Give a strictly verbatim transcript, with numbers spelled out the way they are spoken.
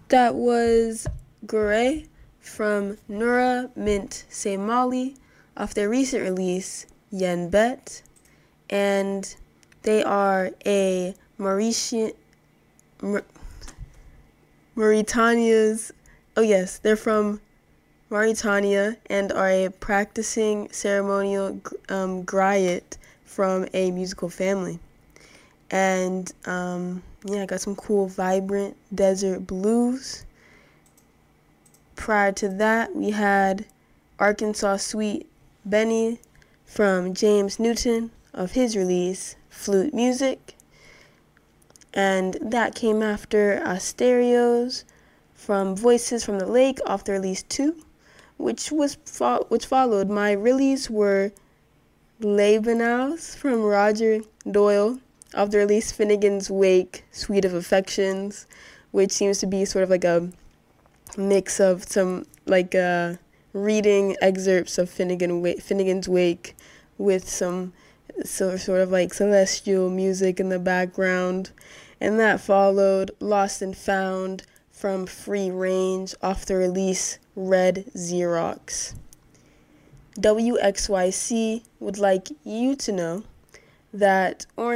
That was Gore from Nura Mint Say Molly off their recent release, Yen Bet. And they are a Mauritian, Mauritania's, oh yes, they're from Mauritania and are a practicing ceremonial um, griot from a musical family. And um, yeah, I got some cool, vibrant desert blues. Prior to that, we had Arkansas Sweet Benny from James Newton of his release, Flute Music. And that came after Asterios from Voices from the Lake off the release two, which was fo- which followed. My release were Labanous from Roger Doyle off the release Finnegan's Wake, Suite of Affections, which seems to be sort of like a mix of some like uh, reading excerpts of Finnegan Wa- Finnegan's Wake with some so, sort of like celestial music in the background. And that followed Lost and Found from Free Range off the release Red Xerox. W X Y C would like you to know that Orange